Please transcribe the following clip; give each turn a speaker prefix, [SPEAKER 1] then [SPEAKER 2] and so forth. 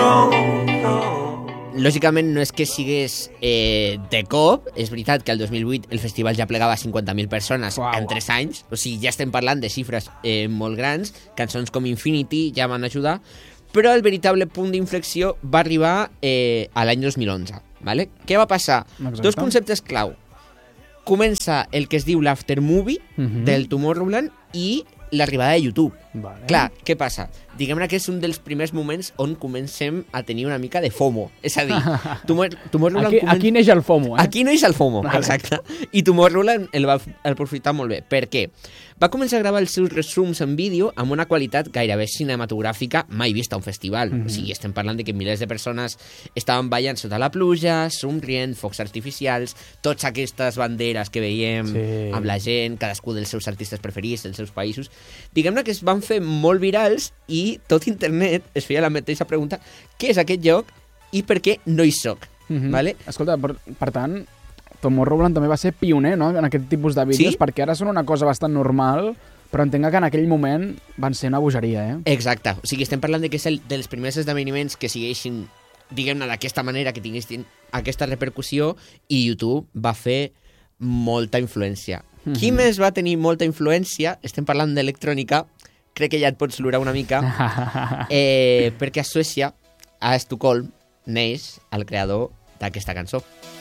[SPEAKER 1] Lògicament no és que sigués de cop, és veritat que el 2008 el festival ja plegava 50.000 persones en 3 anys, o sigui, ja estem parlant de xifres molt grans, cançons com Infinity ja van ajudar, però el veritable punt d'inflexió va arribar a l'any 2011. ¿Vale? Què va passar?
[SPEAKER 2] Exacte.
[SPEAKER 1] Dos conceptes clau. Comença el que es diu l'aftermovie del Tomorrowland i l'arribada de YouTube.
[SPEAKER 2] Vale.
[SPEAKER 1] Clar, què passa? Diguem-ne que és un dels primers moments on comencem a tenir una mica de FOMO. És a dir, Tomorrowland...
[SPEAKER 2] Aquí neix el FOMO, eh?
[SPEAKER 1] Aquí neix el FOMO, vale. Exacte. I Tomorrowland el va aprofitar molt bé. Per què? Va començar a gravar els seus resums en vídeo amb una qualitat gairebé cinematogràfica mai vista a un festival. O sigui, estem parlant de que milers de persones estaven ballant sota la pluja, somrient, focs artificials, totes aquestes banderes que veiem amb la gent, cadascú dels seus artistes preferits, dels seus països. Diguem-ne que es van fer molt virals i tot internet es feia la mateixa pregunta: què és aquest lloc i per què no hi soc? Vale?
[SPEAKER 2] Escolta, per tant, Tomorrowland també va ser pioner, no?, en aquest tipus de vídeos, perquè ara són una cosa bastant normal, però entenc que en aquell moment van ser una bogeria, eh?
[SPEAKER 1] Exacte. O sigui, estem parlant de que és dels primers esdeveniments que siguessin, diguem-ne, d'aquesta manera, que tinguessin aquesta repercussió, i YouTube va fer molta influència. Qui més va tenir molta influència? Estem parlant d'electrònica, crec que ja et pots lurar una mica, perquè a Suècia, a Estocolm, neix el creador d'aquesta cançó.